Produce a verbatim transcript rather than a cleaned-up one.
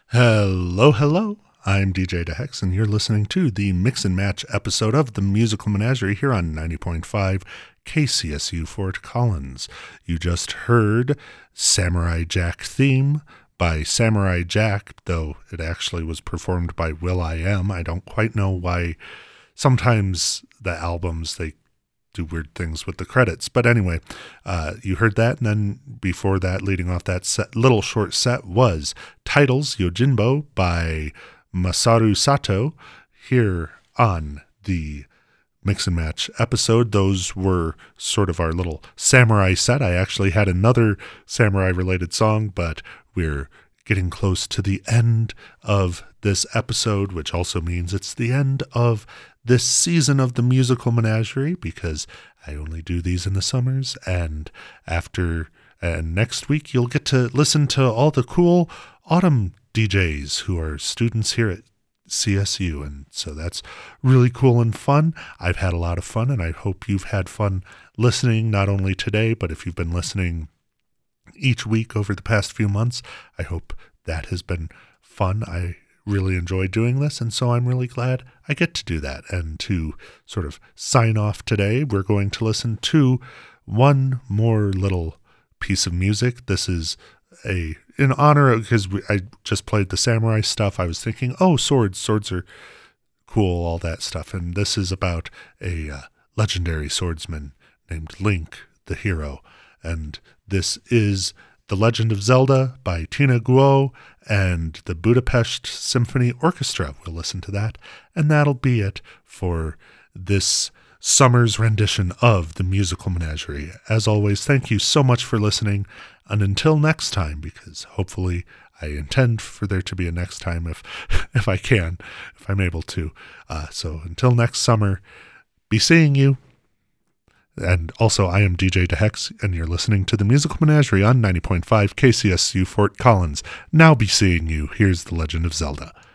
Hello, hello. I'm D J DeHex, and you're listening to the Mix and Match episode of the Musical Menagerie here on ninety point five K C S U Fort Collins. You just heard Samurai Jack Theme by Samurai Jack, though it actually was performed by will.i.am. I don't quite know why sometimes the albums, they do weird things with the credits. But anyway, uh, you heard that, and then before that, leading off that set, little short set was Titles Yojimbo by Masaru Sato here on the Mix and Match episode. Those were sort of our little samurai set. I actually had another samurai-related song, but we're getting close to the end of this episode, which also means it's the end of this season of the Musical Menagerie, because I only do these in the summers, and after and next week you'll get to listen to all the cool autumn D Js who are students here at C S U, and so that's really cool and fun. I've had a lot of fun, and I hope you've had fun listening, not only today, but if you've been listening each week over the past few months, I hope that has been fun. I really enjoy doing this, and so I'm really glad I get to do that. And to sort of sign off today, we're going to listen to one more little piece of music. This is a in honor of, because I just played the samurai stuff, I was thinking, oh, swords, swords are cool, all that stuff. And this is about a uh, legendary swordsman named Link, the hero. And this is The Legend of Zelda by Tina Guo and the Budapest Symphony Orchestra. We'll listen to that, and that'll be it for this summer's rendition of the Musical Menagerie. As always, thank you so much for listening, and until next time, because hopefully I intend for there to be a next time if if I can, if I'm able to. Uh, so until next summer, be seeing you. And also, I am D J DeHex, and you're listening to the Musical Menagerie on ninety point five K C S U Fort Collins. Now be seeing you. Here's The Legend of Zelda.